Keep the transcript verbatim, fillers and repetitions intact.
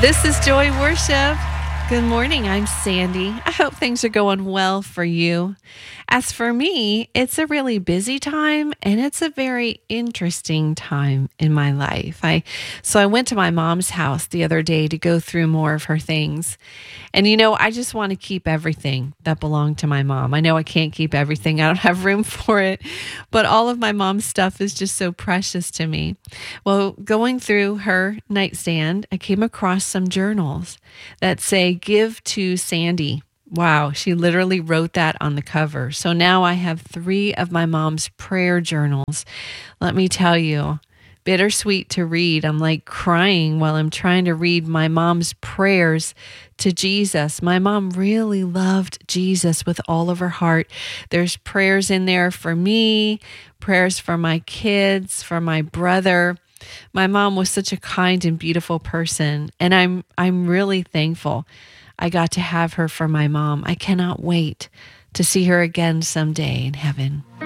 This is Joy Worship. Good morning. I'm Sandy. I hope things are going well for you. As for me, it's a really busy time and it's a very interesting time in my life. I so I went to my mom's house the other day to go through more of her things. And you know, I just want to keep everything that belonged to my mom. I know I can't keep everything. I don't have room for it, but all of my mom's stuff is just so precious to me. Well, going through her nightstand, I came across some journals that say "Give to Sandy." Wow, she literally wrote that on the cover. So now I have three of my mom's prayer journals. Let me tell you, bittersweet to read. I'm like crying while I'm trying to read my mom's prayers to Jesus. My mom really loved Jesus with all of her heart. There's prayers in there for me, prayers for my kids, for my brother. My mom was such a kind and beautiful person, and I'm I'm really thankful I got to have her for my mom. I cannot wait to see her again someday in heaven.